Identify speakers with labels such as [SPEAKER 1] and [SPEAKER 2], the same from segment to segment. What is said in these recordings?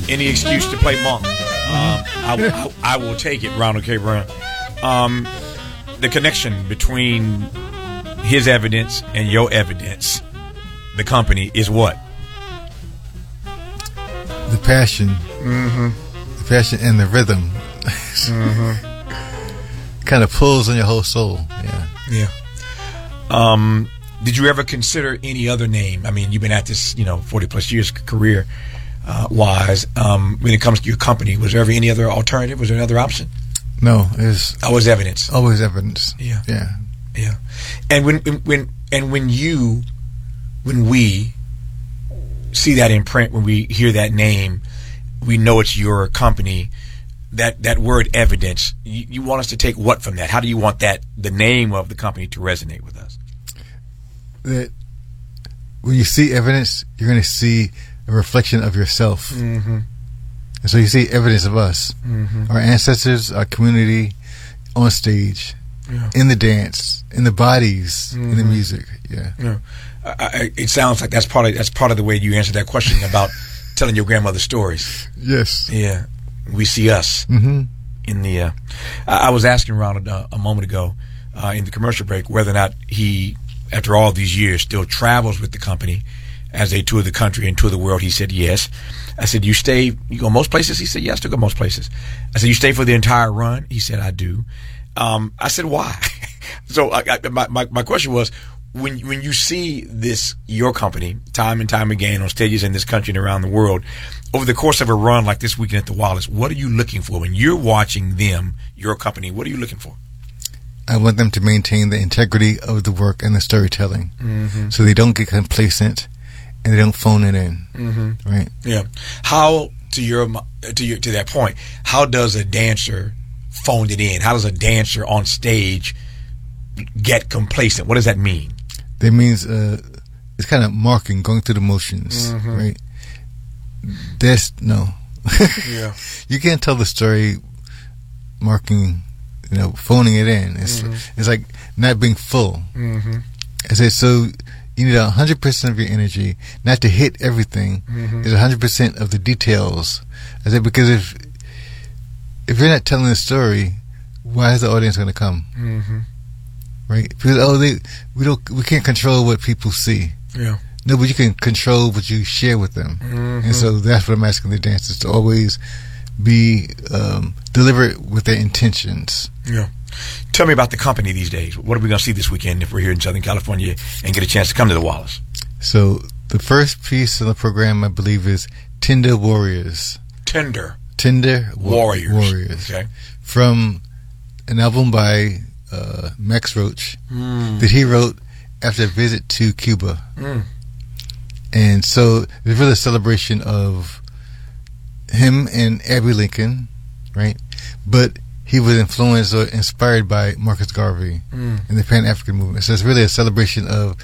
[SPEAKER 1] any excuse to play Monk. I will take it, Ronald K. Brown. The connection between his evidence and your evidence, the company, is what?
[SPEAKER 2] The passion.
[SPEAKER 1] Mm-hmm.
[SPEAKER 2] The passion and the rhythm. Kind of pulls on your whole soul.
[SPEAKER 1] Yeah. Did you ever consider any other name? I mean, you've been at this, 40 plus years career wise. When it comes to your company, was there ever any other alternative? Was there another option?
[SPEAKER 2] No, it's
[SPEAKER 1] always evidence.
[SPEAKER 2] Always evidence.
[SPEAKER 1] Yeah.
[SPEAKER 2] Yeah.
[SPEAKER 1] And when we see that in print, when we hear that name, we know it's your company. That word evidence, you want us to take what from that? How do you want the name of the company to resonate with us?
[SPEAKER 2] That when you see evidence, you're going to see a reflection of yourself.
[SPEAKER 1] Mm-hmm.
[SPEAKER 2] And so you see evidence of us, our ancestors, our community, on stage, in the dance, in the bodies, in the music. Yeah.
[SPEAKER 1] It sounds like that's part of the way you answered that question about telling your grandmother's stories.
[SPEAKER 2] Yes.
[SPEAKER 1] Yeah. We see us in the. I was asking Ronald a moment ago in the commercial break whether or not he, after all these years, still travels with the company as they tour the country and tour the world. He said yes. I said, you go most places? He said yes, to go most places. I said, you stay for the entire run? He said, I do. I said, why? So my question was, when you see your company, time and time again on stages in this country and around the world, over the course of a run like this weekend at the Wallace, what are you looking for? When you're watching them, your company, what are you looking for?
[SPEAKER 2] I want them to maintain the integrity of the work and the storytelling, so they don't get complacent and they don't phone it in. Right?
[SPEAKER 1] Yeah. How to that point? How does a dancer phone it in? How does a dancer on stage get complacent? What does that mean?
[SPEAKER 2] That means it's kind of marking, going through the motions, right?
[SPEAKER 1] Yeah.
[SPEAKER 2] You can't tell the story marking, phoning it in. It's like not being full. I said, so you need 100% of your energy, not to hit everything. It's 100% of the details. I said, because if you're not telling the story, why is the audience going to come? Right? Because we can't control what people see.
[SPEAKER 1] Yeah.
[SPEAKER 2] No, but you can control what you share with them. And so that's what I'm asking the dancers, to always be deliberate with their intentions.
[SPEAKER 1] Yeah. Tell me about the company these days. What are we going to see this weekend if we're here in Southern California and get a chance to come to the Wallace?
[SPEAKER 2] So the first piece of the program, I believe, is Tender Warriors.
[SPEAKER 1] Tender
[SPEAKER 2] Warriors.
[SPEAKER 1] Okay. From
[SPEAKER 2] an album by Max Roach that he wrote after a visit to Cuba. And so it's really a celebration of him and Abbey Lincoln, right? But he was influenced or inspired by Marcus Garvey and the Pan-African movement. So it's really a celebration of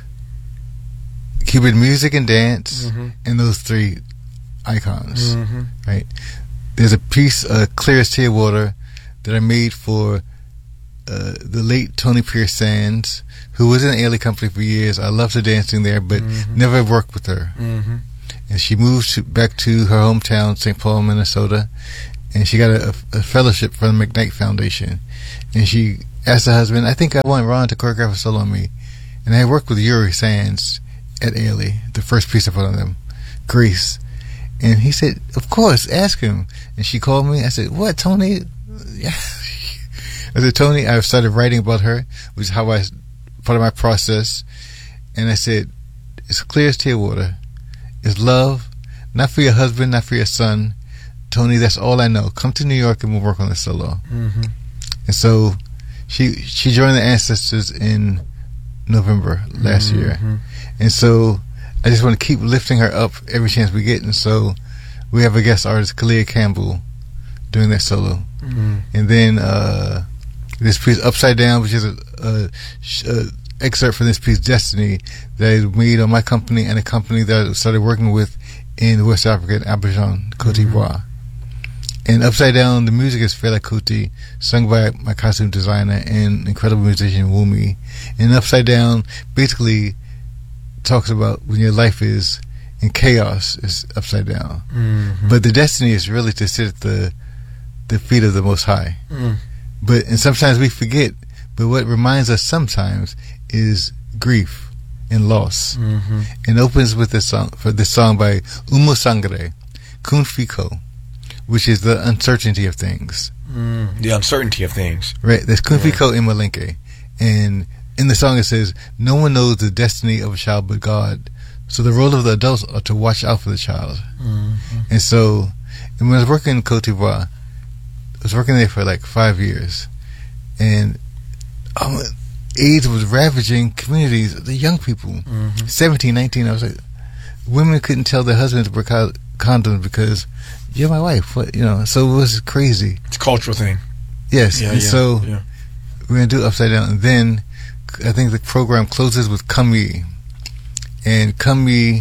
[SPEAKER 2] Cuban music and dance and those three icons, right? There's a piece, Clear as Clear Water, that I made for the late Toni Pierce Sands, who was in the Ailey Company for years. I loved her dancing there, but never worked with her. And she moved back to her hometown, St. Paul, Minnesota, and she got a fellowship from the McKnight Foundation. And she asked her husband, I think I want Ron to choreograph a solo on me. And I worked with Yuri Sands at Ailey, the first piece I put on them, Grace. And he said, of course, ask him. And she called me. I said, what, Tony? Yeah. I said, Tony, I started writing about her, which is how part of my process. And I said, it's clear as clear water. It's love, not for your husband, not for your son. Tony, that's all I know. Come to New York and we'll work on the solo. And so she joined the Ancestors in November last year. And so I just want to keep lifting her up every chance we get. And so we have a guest artist, Kalia Campbell, doing that solo. And then this piece, Upside Down, which is a excerpt from this piece, Destiny, that I made on my company and a company that I started working with in West Africa, in Abidjan, Cote d'Ivoire. And Upside Down, the music is Fela Kuti, sung by my costume designer and incredible musician Wumi. And Upside Down basically talks about when your life is and chaos is upside down. Mm-hmm. But the destiny is really to sit at the feet of the Most High. And sometimes we forget. But what reminds us sometimes is grief and loss. Mm-hmm. And opens with this song by Umo Sangre, Kun Fiko, which is the uncertainty of things.
[SPEAKER 1] The uncertainty of things.
[SPEAKER 2] Right. There's Kun Fiko in Malenke. And in the song it says, no one knows the destiny of a child but God. So the role of the adults are to watch out for the child. Mm-hmm. And when I was working in Cote d'Ivoire, I was working there for like 5 years. And AIDS was ravaging communities, the young people, 17, 19. I was like, women couldn't tell their husbands to wear condoms because you're my wife. What, so it was crazy.
[SPEAKER 1] It's a cultural thing.
[SPEAKER 2] Yes. We're going to do Upside Down. And then I think the program closes with Kami. And Kami,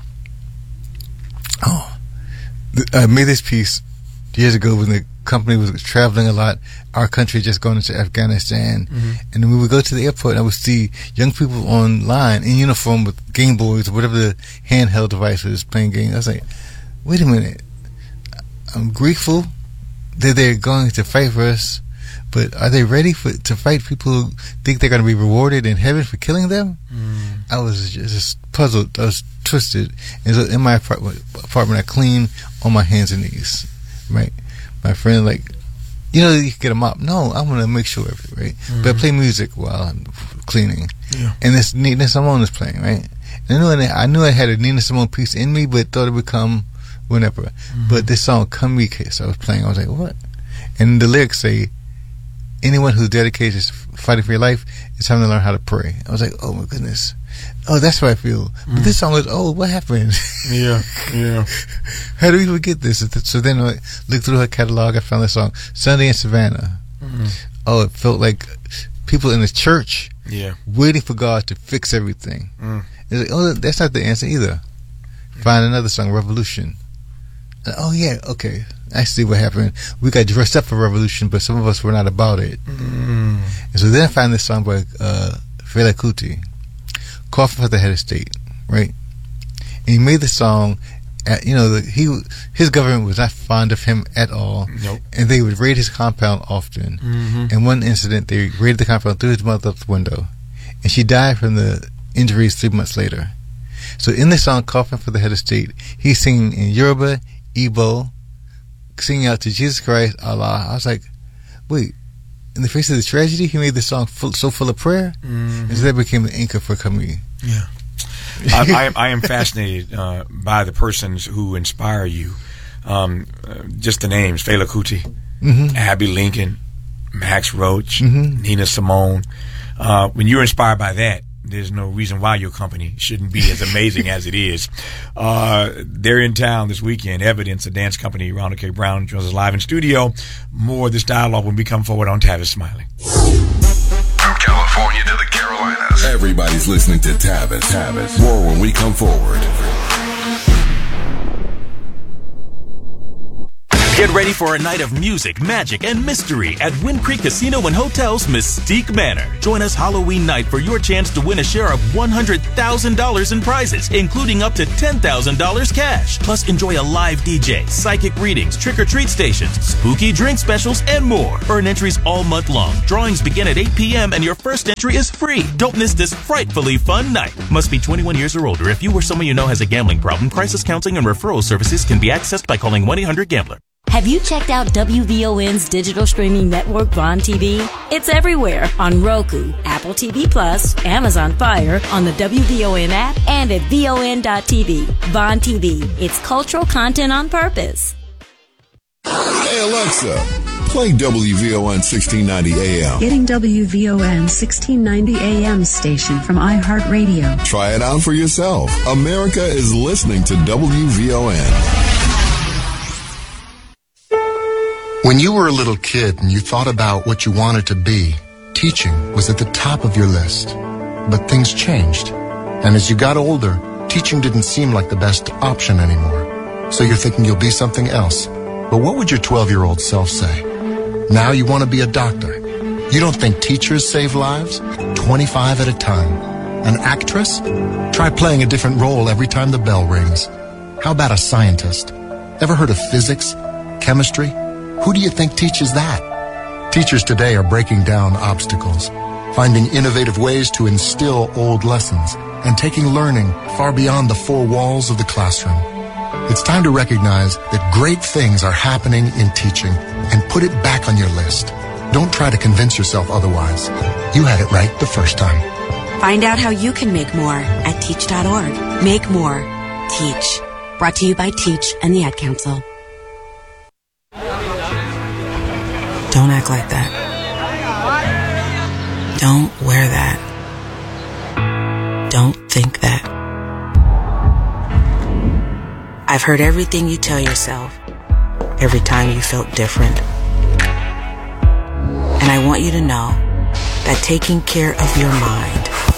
[SPEAKER 2] I made this piece years ago when the company was traveling a lot. Our country had just gone into Afghanistan, and then we would go to the airport and I would see young people online in uniform with Game Boys or whatever the handheld device was playing games. I was like, wait a minute, I'm grateful that they're going to fight for us, but are they ready to fight people who think they're going to be rewarded in heaven for killing them? I was just puzzled. I was twisted. And so in my apartment I clean on my hands and knees, right? My friend, like, you can get a mop. No, I'm going to make sure of it, right? But I play music while I'm cleaning. Yeah. And this Nina Simone is playing, right? And I knew I had a Nina Simone piece in me, but thought it would come whenever. But this song, Come Me Kiss, I was playing. I was like, what? And the lyrics say, anyone who's dedicated to fighting for your life, it's time to learn how to pray. I was like, oh my goodness. Oh, that's what I feel. But this song is, what happened?
[SPEAKER 1] Yeah.
[SPEAKER 2] How do we forget this? So then I looked through her catalog, I found the song, Sunday in Savannah. Oh, it felt like people in the church waiting for God to fix everything. It's like, that's not the answer either. Find another song, Revolution. Oh yeah, okay. I see what happened. We got dressed up for revolution, but some of us were not about it. And so then I found this song by Fela Kuti, Coffin for the Head of State, right? And he made the song. His government was not fond of him at all.
[SPEAKER 1] Nope.
[SPEAKER 2] And they would raid his compound often. In one incident, they raided the compound, threw his mother out the window, and she died from the injuries 3 months later. So in the song Coffin for the Head of State, he's singing in Yoruba, Igbo, singing out to Jesus Christ, Allah. I was like, wait, in the face of the tragedy, he made this song so full of prayer? And so that became the anchor for Kami.
[SPEAKER 1] Yeah. I am fascinated by the persons who inspire you. Just the names, Fela Kuti, Abby Lincoln, Max Roach, Nina Simone. When you're inspired by that, there's no reason why your company shouldn't be as amazing as it is. They're in town this weekend. Evidence, a dance company. Ronald K. Brown joins us live in studio. More of this dialogue when we come forward on Tavis Smiling.
[SPEAKER 3] From California to the Carolinas, everybody's listening to Tavis. More when we come forward.
[SPEAKER 4] Get ready for a night of music, magic, and mystery at Wind Creek Casino and Hotel's Mystique Manor. Join us Halloween night for your chance to win a share of $100,000 in prizes, including up to $10,000 cash. Plus, enjoy a live DJ, psychic readings, trick-or-treat stations, spooky drink specials, and more. Earn entries all month long. Drawings begin at 8 p.m. and your first entry is free. Don't miss this frightfully fun night. Must be 21 years or older. If you or someone you know has a gambling problem, crisis counseling and referral services can be accessed by calling 1-800-GAMBLER.
[SPEAKER 5] Have you checked out WVON's digital streaming network, Vaughn TV? It's everywhere on Roku, Apple TV Plus, Amazon Fire, on the WVON app, and at VON.TV. Vaughn TV. It's cultural content on purpose.
[SPEAKER 3] Hey Alexa, play WVON 1690 AM.
[SPEAKER 6] Getting WVON 1690 AM station from iHeartRadio.
[SPEAKER 3] Try it out for yourself. America is listening to WVON.
[SPEAKER 7] When you were a little kid and you thought about what you wanted to be, teaching was at the top of your list. But things changed. And as you got older, teaching didn't seem like the best option anymore. So you're thinking you'll be something else. But what would your 12-year-old self say? Now you want to be a doctor. You don't think teachers save lives? 25 at a time. An actress? Try playing a different role every time the bell rings. How about a scientist? Ever heard of physics? Chemistry? Who do you think teaches that? Teachers today are breaking down obstacles, finding innovative ways to instill old lessons, and taking learning far beyond the four walls of the classroom. It's time to recognize that great things are happening in teaching and put it back on your list. Don't try to convince yourself otherwise. You had it right the first time.
[SPEAKER 8] Find out how you can make more at teach.org. Make more. Teach. Brought to you by Teach and the Ad Council.
[SPEAKER 9] Don't act like that. Don't wear that. Don't think that. I've heard everything you tell yourself every time you felt different. And I want you to know that taking care of your mind